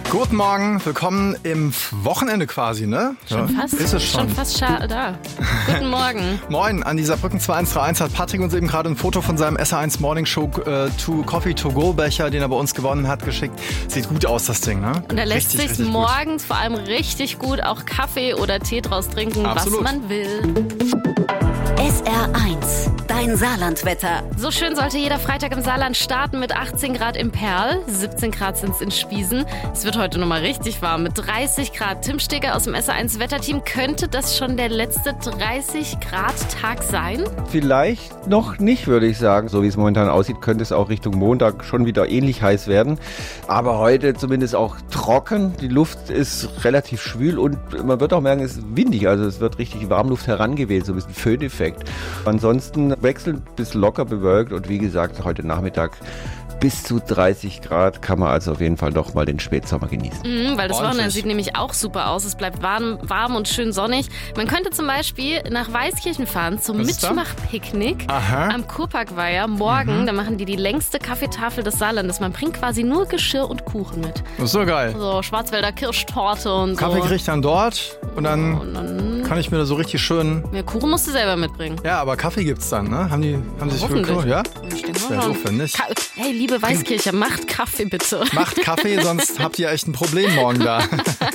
Guten Morgen, willkommen im Wochenende quasi, ne? Schon fast? Ist es schon. Schon fast da. Guten Morgen. Moin, an dieser Brücken 2131 hat Patrick uns eben gerade ein Foto von seinem SR1 Morning Show Coffee to Go Becher, den er bei uns gewonnen hat, geschickt. Sieht gut aus, das Ding, ne? Und da lässt Richtig, sich richtig morgens vor allem richtig gut auch Kaffee oder Tee draus trinken, Absolut. was man will. SR1, dein Saarlandwetter. So schön sollte jeder Freitag im Saarland starten mit 18 Grad im Perl, 17 Grad sind es in Spiesen. Es wird heute nochmal richtig warm mit 30 Grad. Tim Steger aus dem SR1 Wetterteam, könnte das schon der letzte 30 Grad Tag sein? Vielleicht noch nicht, würde ich sagen. So wie es momentan aussieht, könnte es auch Richtung Montag schon wieder ähnlich heiß werden. Aber heute zumindest auch trocken. Die Luft ist relativ schwül und man wird auch merken, es ist windig. Also es wird richtig Warmluft herangeweht, so ein bisschen Föhneffekt. Ansonsten wechselnd bis locker bewölkt und wie gesagt, heute Nachmittag bis zu 30 Grad kann man also auf jeden Fall doch mal den Spätsommer genießen. Weil das Wochenende Ordentlich. sieht nämlich auch super aus. Es bleibt warm und schön sonnig. Man könnte zum Beispiel nach Weißkirchen fahren zum Was ist da? Mitmachpicknick Aha. am Kurparkweiher morgen. Da machen die längste Kaffeetafel des Saarlandes. Man bringt quasi nur Geschirr und Kuchen mit. Das ist so geil. So Schwarzwälder Kirschtorte und so. Kaffee krieg ich dann dort und dann kann ich mir da so richtig schön... Ja, Kuchen musst du selber mitbringen. Ja, aber Kaffee gibt's dann, ne? Haben sie sich Hoffentlich. gekocht? Ja? Ich denke Ja, mal so schon. finde ich. Hey, liebe Weißkircher, macht Kaffee bitte. Macht Kaffee, sonst habt ihr echt ein Problem morgen da.